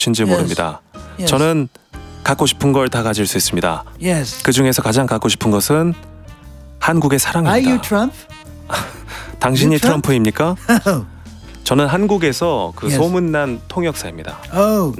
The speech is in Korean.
무엇인지 모릅니다. Yes. 저는 갖고 싶은 걸 다 가질 수 있습니다. Yes. 그 중에서 가장 갖고 싶은 것은 한국의 Are you 사랑입니다. Trump? 당신이 You Trump? 트럼프입니까? 저는 한국에서 그 Yes. 소문난 통역사입니다. Oh,